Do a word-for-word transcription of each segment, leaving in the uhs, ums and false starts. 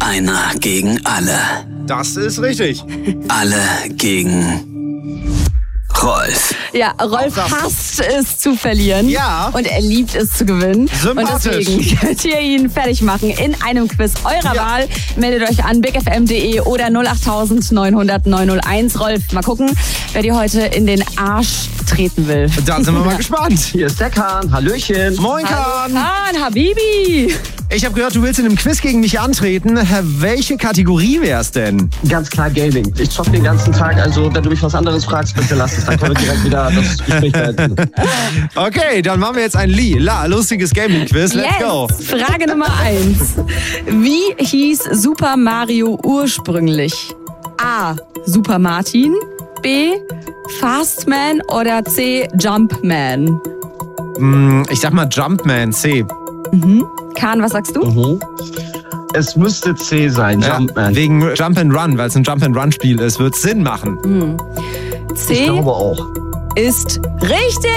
Einer gegen alle. Das ist richtig. Alle gegen Rolf. Ja, Rolf hasst es zu verlieren. Ja. Und er liebt es zu gewinnen. Sympathisch. Und deswegen könnt ihr ihn fertig machen in einem Quiz eurer Ja. Wahl. Meldet euch an big f m punkt d e oder null acht neun null null neun null eins. Rolf, mal gucken, wer dir heute in den Arsch treten will. Da sind wir mal gespannt. Hier ist der Kahn. Hallöchen. Moin, Kahn. Kahn, Habibi. Ich habe gehört, du willst in einem Quiz gegen mich antreten. Welche Kategorie wär's denn? Ganz klar Gaming. Ich zock den ganzen Tag, also wenn du mich was anderes fragst, bitte lass es. Dann können wir direkt wieder das Gespräch beenden. Okay, dann machen wir jetzt ein Lila, lustiges Gaming-Quiz. Let's yes. go. Frage Nummer eins. Wie hieß Super Mario ursprünglich? A. Super Martin. B. Fastman oder C. Jumpman? Hm, ich sag mal Jumpman, C. Mhm. Kahn, was sagst du? Mhm. Es müsste C sein, Ja, Jumpman. wegen Jump and Run, weil es ein Jump and Run Spiel ist, wird Sinn machen. Mhm. Ich C glaube auch. ist richtig.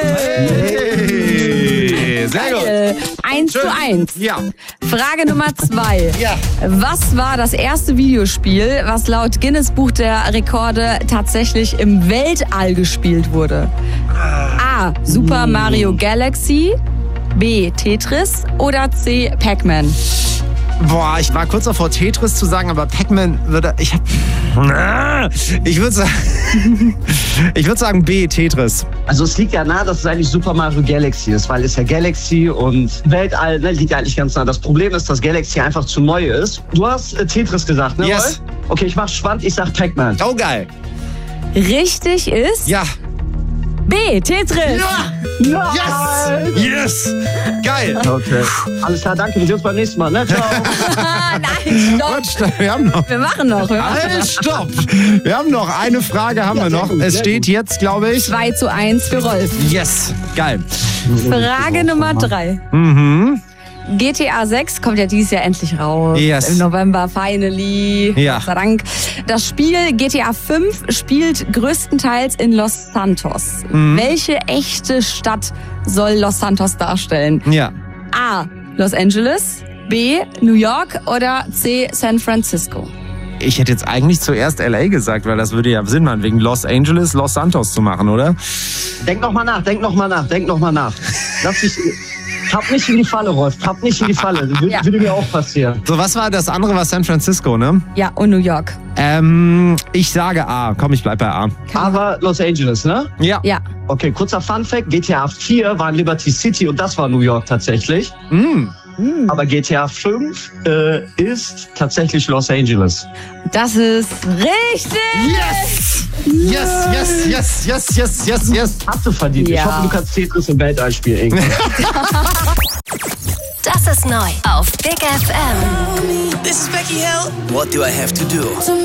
Hey, sehr gut. Geil. Eins zu eins. Ja. Frage Nummer zwei. Ja. Was war das erste Videospiel, was laut Guinness Buch der Rekorde tatsächlich im Weltall gespielt wurde? A. Super Mario Galaxy. B. Tetris oder C. Pac-Man? Boah, ich war kurz davor, Tetris zu sagen, aber Pac-Man würde. Ich hab. Ich würde sagen. Ich würde sagen B, Tetris. Also es liegt ja nahe, dass es eigentlich Super Mario Galaxy ist, weil es ja Galaxy und Weltall, ne, liegt ja eigentlich ganz nah. Das Problem ist, dass Galaxy einfach zu neu ist. Du hast äh, Tetris gesagt, ne? Yes. Rolf? Okay, ich mach spannend, ich sag Pac-Man. Oh, geil. Richtig ist Ja. B. Tetris. Ja. Yes. Yes. Geil. Okay. Alles klar, danke. Wir sehen uns beim nächsten Mal, ne? Ciao. Nein, stopp. Gut, stopp, wir haben noch. Wir machen noch. Wir machen Halt, noch. stopp. Wir haben noch eine Frage, haben wir noch. Es steht jetzt, glaube ich. zwei zu eins für Rolf. Yes. Geil. Frage Nummer drei. Mhm. G T A sechs kommt ja dieses Jahr endlich raus. Yes. Im November, finally. Ja. Gott sei Dank. Das Spiel G T A fünf spielt größtenteils in Los Santos. Mhm. Welche echte Stadt soll Los Santos darstellen? Ja. A. Los Angeles. B. New York oder C. San Francisco? Ich hätte jetzt eigentlich zuerst L A gesagt, weil das würde ja Sinn machen, wegen Los Angeles, Los Santos zu machen, oder? Denk noch mal nach, denk noch mal nach, denk noch mal nach. Lass dich... Tapp nicht in die Falle, Rolf. Tapp nicht in die Falle. Das würde, Ja. würde mir auch passieren. So, was war das andere? War San Francisco, ne? Ja, und New York. Ähm, ich sage A. Komm, ich bleib bei A. Aber Los Angeles, ne? Ja. Ja. Okay, kurzer Funfact. G T A vier war in Liberty City und das war New York tatsächlich. Mm. Aber G T A fünf äh, ist tatsächlich Los Angeles. Das ist richtig. Yes! Yes, yes, yes, yes, yes, yes, yes. Hast du verdient. Ja. Ich hoffe, du kannst Tetris im Weltall spielen. Irgendwann. Das ist neu auf Big F M. This is Becky Hill. What do I have to do?